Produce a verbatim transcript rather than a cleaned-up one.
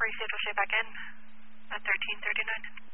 received will check back in at thirteen thirty-nine.